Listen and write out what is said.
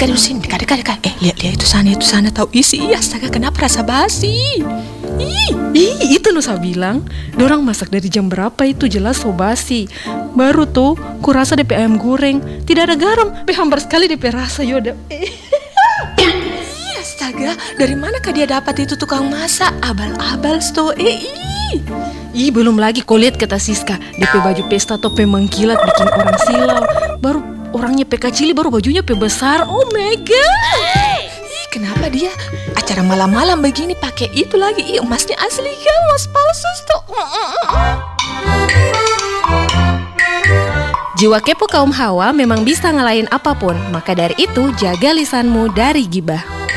dekat dulu sini, dekat. Lihat itu sana tahu isi. Astaga, kenapa rasa basi? Itu loh saya bilang, dorang masak dari jam berapa itu jelas so basi. Baru tuh, kurasa DP ayam goreng tidak ada garam, hambar sekali DP rasa Yoda. Astaga, dari manakah dia dapat itu tukang masak? Abal-abal sto. Belum lagi kau lihat kata Siska, DP baju pesta tope mengkilat bikin orang silau. Baru orangnya pe kecil, baru bajunya pe besar. Oh my god. Kenapa dia acara malam-malam begini pakai itu lagi? Emasnya asli kan, emas palsu sto. Jiwa kepo kaum Hawa memang bisa ngalahin apapun, maka dari itu jaga lisanmu dari gibah.